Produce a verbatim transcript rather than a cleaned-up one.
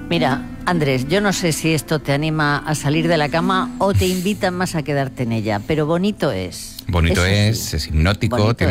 Mira, Andrés, yo no sé si esto te anima a salir de la cama o te invita más a quedarte en ella, pero bonito es. Bonito Eso es, sí. es hipnótico, Bonito tiene